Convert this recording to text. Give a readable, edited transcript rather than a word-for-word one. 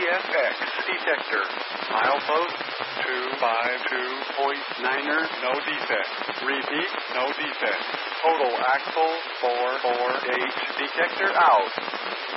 CFX detector. Milepost 252.9er, no defect. Repeat, no defect. Total axle 448 detector out.